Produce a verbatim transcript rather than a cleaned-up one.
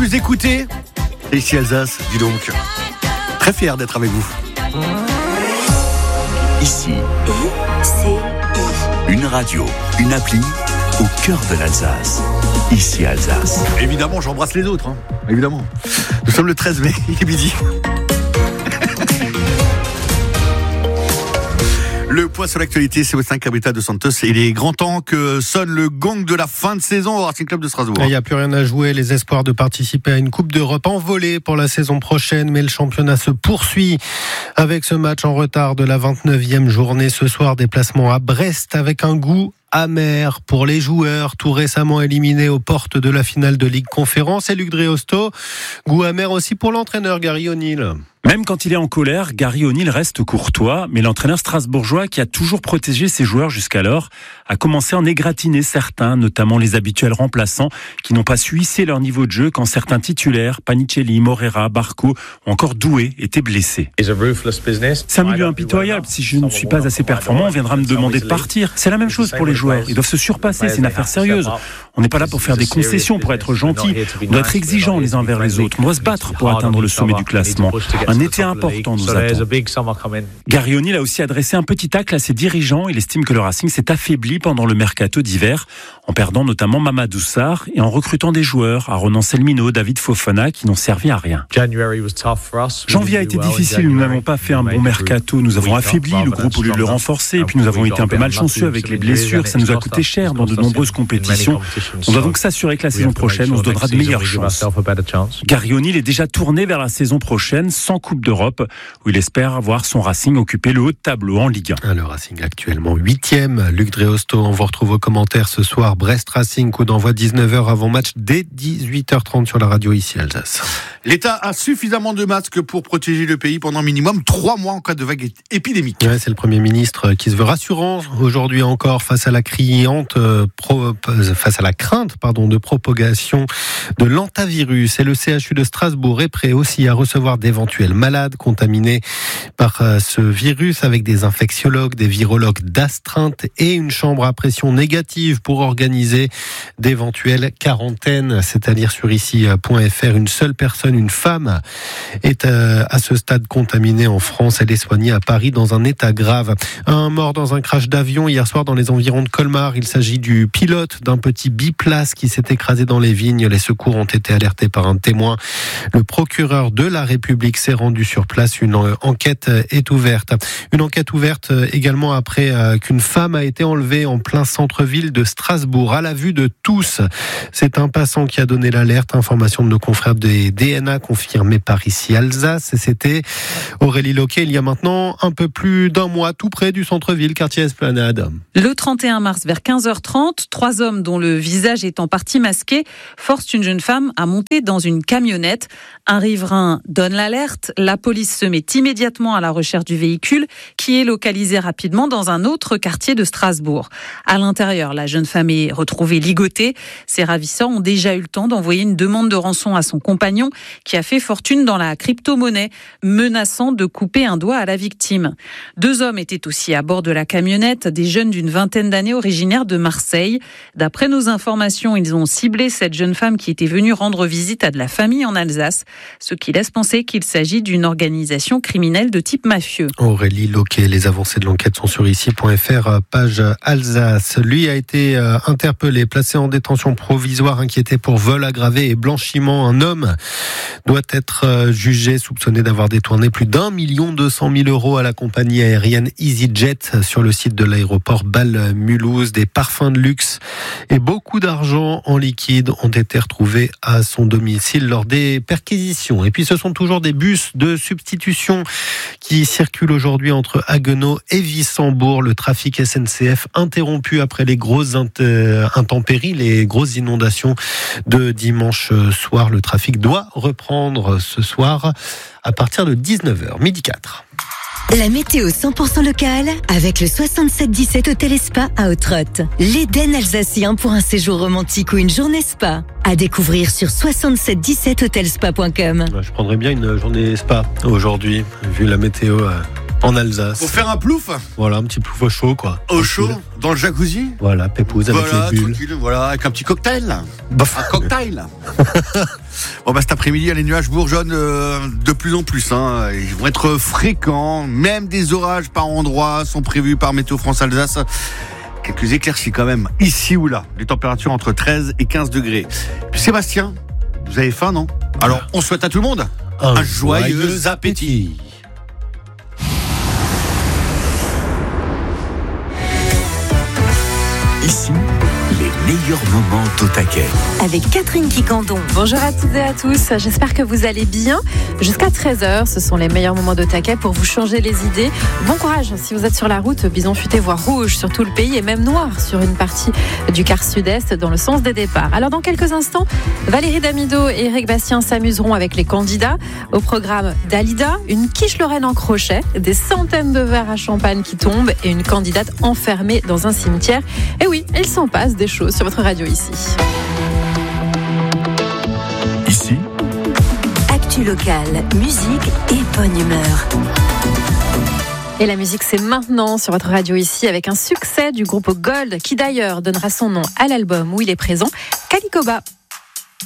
plus écoutée. Et ici Alsace, dis donc. Très fier d'être avec vous. Ici, une radio, une appli au cœur de l'Alsace. Ici Alsace. Évidemment, j'embrasse les autres, hein. Évidemment. Nous sommes le treize mai, il est midi. Le point sur l'actualité, c'est Westin Cabrita de Santos. Et il est grand temps que sonne le gong de la fin de saison au Racing Club de Strasbourg. Il n'y a plus rien à jouer. Les espoirs de participer à une Coupe d'Europe envolée pour la saison prochaine. Mais le championnat se poursuit avec ce match en retard de la vingt-neuvième journée. Ce soir, déplacement à Brest avec un goût amer pour les joueurs, tout récemment éliminés aux portes de la finale de Ligue Conférence. Et Luc Dreosto, goût amer aussi pour l'entraîneur Gary O'Neill. Même quand il est en colère, Gary O'Neill reste courtois, mais l'entraîneur strasbourgeois, qui a toujours protégé ses joueurs jusqu'alors, a commencé à en égratigner certains, notamment les habituels remplaçants, qui n'ont pas su hisser leur niveau de jeu quand certains titulaires, Panicelli, Morera, Barco ou encore Doué, étaient blessés. C'est un milieu impitoyable. Si je ne suis pas assez performant, on viendra me demander de partir. C'est la même chose pour les joueurs. Ils doivent se surpasser, c'est une affaire sérieuse. On n'est pas là pour faire des concessions, pour être gentil. On doit être exigeants les uns vers les autres. On doit se battre pour atteindre le sommet du classement. Un été important nous attend. Gary O'Neill a aussi adressé un petit tacle à ses dirigeants. Il estime que le Racing s'est affaibli pendant le mercato d'hiver, en perdant notamment Mamadou Sarr et en recrutant des joueurs, Ronan Selmino, David Fofana, qui n'ont servi à rien. Janvier a été difficile, nous n'avons pas fait un bon mercato, nous avons affaibli le groupe au lieu de le renforcer, et puis nous avons été un peu malchanceux avec les blessures, ça nous a coûté cher dans de nombreuses compétitions. On doit donc s'assurer que la saison prochaine, on se donnera de meilleures chances. Gary O'Neill est déjà tourné vers la saison prochaine, sans Coupe d'Europe, où il espère voir son Racing occuper le haut de tableau en Ligue un. Le Racing actuellement huitième. Luc Dreosto, on vous retrouve aux commentaires ce soir. Brest Racing, coup d'envoi dix-neuf heures avant match dès dix-huit heures trente sur la radio ici Alsace. L'État a suffisamment de masques pour protéger le pays pendant minimum trois mois en cas de vague épidémique. Ouais, c'est le Premier ministre qui se veut rassurant aujourd'hui encore face à la criante, euh, pro, face à la crainte pardon, de propagation de l'antavirus. Et le C H U de Strasbourg est prêt aussi à recevoir d'éventuels malades contaminés par euh, ce virus avec des infectiologues, des virologues d'astreinte et une chambre à pression négative pour organiser d'éventuelles quarantaines. C'est à dire sur ici point f r. Une seule personne, une femme, est euh, à ce stade contaminée en France. Elle est soignée à Paris dans un état grave. Un mort dans un crash d'avion hier soir dans les environs de Colmar. Il s'agit du pilote d'un petit biplace qui s'est écrasé dans les vignes. Les secours ont été alertés par un témoin. Le procureur de la République s'est rendu sur place. Une enquête est ouverte. Une enquête ouverte également après qu'une femme a été enlevée en plein centre-ville de Strasbourg, à la vue de tous. C'est un passant qui a donné l'alerte. Information de nos confrères des D N A confirmée par ici Alsace. C'était Aurélie Loquet il y a maintenant un peu plus d'un mois, tout près du centre-ville, quartier Esplanade. Le trente et un mars vers quinze heures trente, trois hommes dont le visage est en partie masqué forcent une jeune femme à monter dans une camionnette. Un riverain donne l'alerte. La police se met immédiatement à la recherche du véhicule qui est localisé rapidement dans un autre quartier de Strasbourg. À l'intérieur, la jeune femme est retrouvée ligotée. Ses ravisseurs ont déjà eu le temps d'envoyer une demande de rançon à son compagnon qui a fait fortune dans la crypto-monnaie, menaçant de couper un doigt à la victime. Deux hommes étaient aussi à bord de la camionnette, des jeunes d'une vingtaine d'années originaires de Marseille. D'après nos informations, ils ont ciblé cette jeune femme qui était venue rendre visite à de la famille en Alsace, ce qui laisse penser qu'il s'agit d'une organisation criminelle de type mafieux. Aurélie Loquet, les avancées de l'enquête sont sur ici point f r, page Alsace. Lui a été interpellé, placé en détention provisoire, inquiété pour vol aggravé et blanchiment. Un homme doit être jugé, soupçonné d'avoir détourné plus d'un million deux cent mille euros à la compagnie aérienne EasyJet sur le site de l'aéroport Bâle-Mulhouse. Des parfums de luxe et beaucoup d'argent en liquide ont été retrouvés à son domicile lors des perquisitions. Et puis ce sont toujours des bus de substitution qui circulent aujourd'hui entre Haguenau et Wissembourg. Le trafic S N C F interrompu après les grosses intempéries, les grosses inondations de dimanche soir. Le trafic doit reprendre ce soir à partir de dix-neuf heures, midi quatre. La météo cent pour cent locale avec le soixante-sept dix-sept Hôtel et Spa à Ottrott. L'Éden alsacien pour un séjour romantique ou une journée spa. À découvrir sur soixante-sept dix-sept hotelspa point com. Je prendrais bien une journée spa aujourd'hui, vu la météo en Alsace. Pour faire un plouf. Voilà, un petit plouf au chaud, quoi. Au chaud, dans le jacuzzi. Voilà, pépouze avec voilà, les bulles. Tranquille, voilà, avec un petit cocktail. Bof. Un cocktail. Bon bah cet après-midi, les nuages bourgeonnent euh, de plus en plus. Hein. Ils vont être fréquents. Même des orages par endroits sont prévus par Météo France Alsace. Quelques éclaircies quand même, ici ou là. Les températures entre treize et quinze degrés. Puis Sébastien, vous avez faim, non? Alors, on souhaite à tout le monde un, un joyeux appétit. Ici, les meilleurs moments d'Au Taquet. Avec Catherine Quicandon. Bonjour à toutes et à tous, j'espère que vous allez bien. Jusqu'à treize heures, ce sont les meilleurs moments d'Au Taquet pour vous changer les idées. Bon courage si vous êtes sur la route, bison futé voire rouge sur tout le pays et même noir sur une partie du quart sud-est dans le sens des départs. Alors dans quelques instants, Valérie Damido et Eric Bastien s'amuseront avec les candidats. Au programme Dalida, une quiche lorraine en crochet, des centaines de verres à champagne qui tombent et une candidate enfermée dans un cimetière. Et oui, il s'en passe des choses sur votre radio ici. Ici, Actu locale, musique et bonne humeur. Et la musique, c'est maintenant sur votre radio ici avec un succès du groupe Gold qui d'ailleurs donnera son nom à l'album où il est présent, Calicoba.